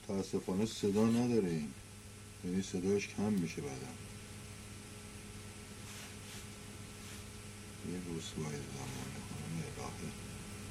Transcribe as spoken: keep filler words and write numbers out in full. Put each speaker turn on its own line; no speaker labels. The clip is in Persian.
متاسفانه صدا نداره این، یعنی صداش کم میشه بعدم. یه رسوای زمان خانم الهه.